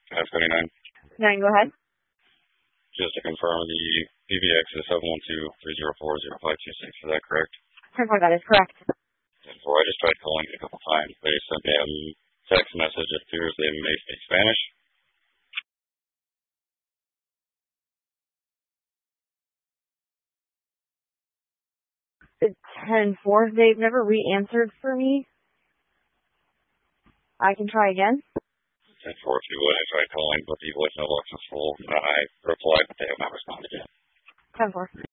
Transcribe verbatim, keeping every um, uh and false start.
five seventy-nine. Nine, go ahead. Just to confirm, the P B X is seven one two, three zero four, zero five two six. Is that correct? ten four, that is correct. ten four, I just tried calling a couple times. They sent me a text message. It appears they may speak Spanish. ten four, they've never re-answered for me. I can try again. ten four, if you would. I tried calling, but the voicemail box was full. I replied, but they have not responded yet. ten four.